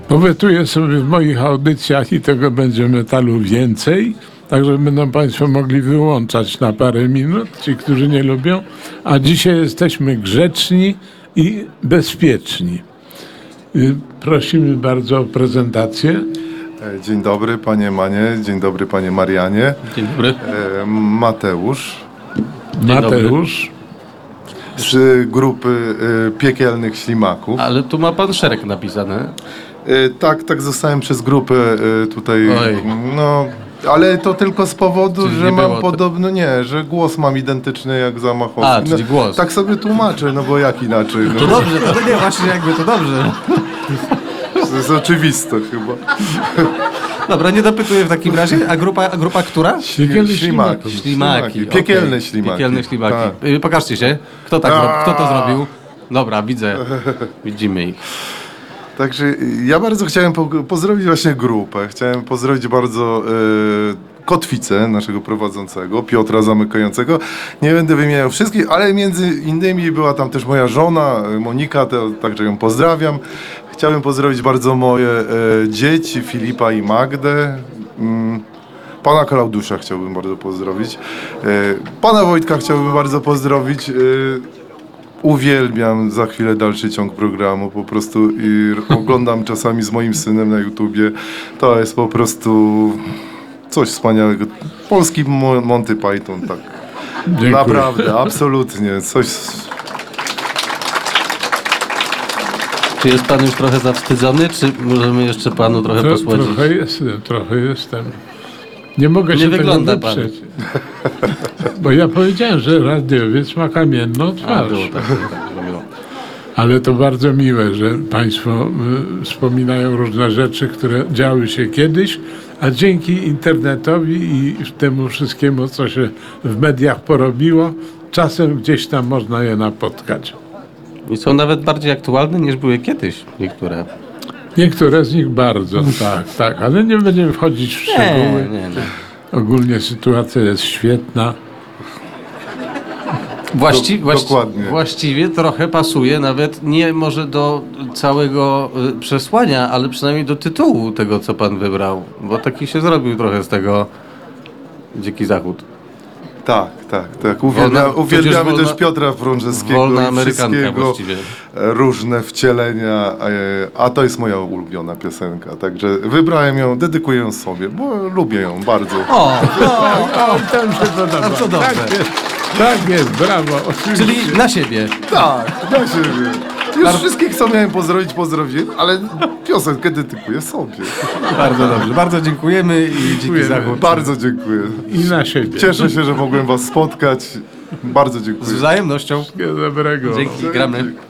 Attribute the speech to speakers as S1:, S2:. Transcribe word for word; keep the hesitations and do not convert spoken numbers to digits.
S1: Powetuję sobie w moich audycjach i tego będzie metalu więcej, także będą Państwo mogli wyłączać na parę minut, ci, którzy nie lubią, a dzisiaj jesteśmy grzeczni i bezpieczni. Y, Prosimy bardzo o prezentację.
S2: Dzień dobry panie Manie, dzień dobry panie Marianie.
S3: Dzień dobry.
S2: E, Mateusz
S1: Mateusz.
S2: z grupy e, Piekielnych Ślimaków.
S3: Ale tu ma pan szereg napisany.
S2: E, tak, tak zostałem przez grupę e, tutaj,
S3: Oj.
S2: no, ale to tylko z powodu,
S3: Czyli
S2: że
S3: nie
S2: mam
S3: było-
S2: podobno, nie, że głos mam identyczny jak Zamachowski.
S3: A, czyli głos.
S2: Tak sobie tłumaczę, no bo jak inaczej, no,
S3: To dobrze, to nie, właśnie jakby to dobrze.
S2: to jest oczywiste chyba.
S3: Dobra, nie dopytuję w takim razie. A grupa, a grupa która?
S1: Piekielne
S2: Ślimaki.
S3: Ślimaki.
S2: Piekielne
S3: okej.
S2: ślimaki.
S3: Piekielne ślimaki.
S2: Tak.
S3: Y, Pokażcie się. Kto tak zro... Kto to zrobił? Dobra, widzę. Widzimy ich.
S2: Także ja bardzo chciałem po, pozdrowić właśnie grupę. Chciałem pozdrowić bardzo e, kotwicę naszego prowadzącego, Piotra Zamykającego. Nie będę wymieniał wszystkich, ale między innymi była tam też moja żona, Monika, to, także ją pozdrawiam. Chciałem pozdrowić bardzo moje e, dzieci, Filipa i Magdę. Mm, Pana Klaudusza chciałbym bardzo pozdrowić. E, Pana Wojtka chciałbym bardzo pozdrowić. E, Uwielbiam za chwilę dalszy ciąg programu, po prostu i oglądam czasami z moim synem na YouTubie. To jest po prostu coś wspaniałego. Polski Mo- Monty Python, tak.
S1: Dziękuję.
S2: Naprawdę, absolutnie. Coś.
S3: Czy jest pan już trochę zawstydzony, czy możemy jeszcze panu trochę
S1: Tro,
S3: posłodzić?
S1: trochę jestem, trochę jestem. Nie mogę
S3: Nie
S1: się
S3: wygląda
S1: tego wyprzeć. Bo ja powiedziałem, że radiowiec ma kamienną
S3: A,
S1: twarz.
S3: było tak, było tak, było.
S1: Ale to bardzo miłe, że Państwo y, wspominają różne rzeczy, które działy się kiedyś, a dzięki internetowi i temu wszystkiemu, co się w mediach porobiło, czasem gdzieś tam można je napotkać.
S3: I są nawet bardziej aktualne niż były kiedyś niektóre.
S1: Niektóre z nich bardzo, tak, tak, ale nie będziemy wchodzić w
S3: Nie,
S1: szczegóły.
S3: nie, nie.
S1: Ogólnie sytuacja jest świetna.
S3: Właści,
S2: Do-
S3: właści,
S2: dokładnie.
S3: Właściwie trochę pasuje nawet nie może do całego y, przesłania, ale przynajmniej do tytułu tego, co pan wybrał. Bo taki się zrobił trochę z tego Dziki Zachód.
S2: Tak, tak, tak. Uwielbia,
S3: Wolna-
S2: uwielbiamy
S3: przecież wolna-
S2: też Piotra Frączewskiego
S3: wolna
S2: i
S3: amerykanka
S2: wszystkiego,
S3: właściwie.
S2: e, różne wcielenia, e, a to jest moja ulubiona piosenka, także wybrałem ją, dedykuję ją sobie, bo lubię ją bardzo.
S3: O,
S1: O, i tam się podoba.
S3: bardzo dobrze.
S1: Tak jest, tak jest, brawo. Oczywiście.
S3: Czyli na siebie.
S2: Tak, na siebie. Już wszystkich, co miałem pozdrowić, pozdrowiłem, ale piosenkę dedykuję sobie.
S3: Bardzo dobrze. Bardzo dziękujemy i Dziki
S1: Dziękujemy.
S3: Zachód.
S2: Bardzo dziękuję.
S1: I na siebie.
S2: Cieszę się, że mogłem was spotkać. Bardzo
S3: Z
S2: dziękuję.
S3: wzajemnością.
S1: Wszystkiego dobrego.
S3: Dzięki, gramy.